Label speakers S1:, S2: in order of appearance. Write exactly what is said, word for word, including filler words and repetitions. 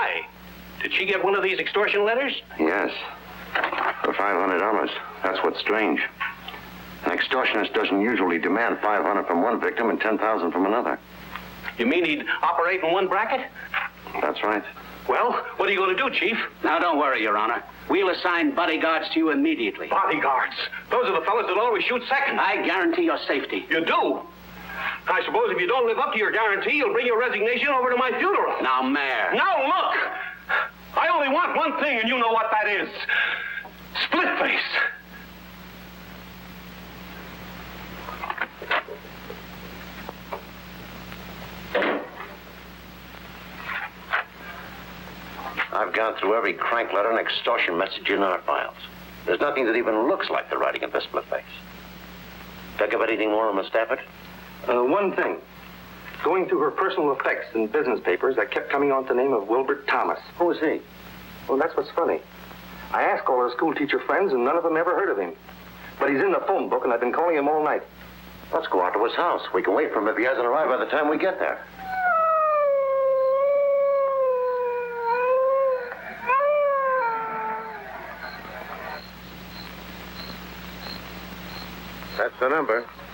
S1: my. Did she get one of these extortion letters?
S2: Yes. For five hundred dollars. That's what's strange. An extortionist doesn't usually demand five hundred dollars from one victim and ten thousand dollars from another.
S1: You mean he'd operate in one bracket?
S2: That's right.
S1: Well, what are you going to do, Chief?
S3: Now, don't worry, Your Honor. We'll assign bodyguards to you immediately.
S1: Bodyguards? Those are the fellas that always shoot second.
S3: I guarantee your safety.
S1: You do? I suppose if you don't live up to your guarantee, you'll bring your resignation over to my funeral.
S3: Now, Mayor.
S1: Now, look! I only want one thing, and you know what that is. Split face.
S2: I've gone through every crank letter and extortion message in our files. There's nothing that even looks like the writing of the split face. Think of anything more, Miss Stafford?
S4: Uh, one thing. Going through her personal effects in business papers, I kept coming on to the name of Wilbert Thomas.
S2: Who is he?
S4: Well, that's what's funny. I asked all her school teacher friends, and none of them ever heard of him. But he's in the phone book, and I've been calling him all night.
S2: Let's go out to his house. We can wait for him if he hasn't arrived by the time we get there. That's the number.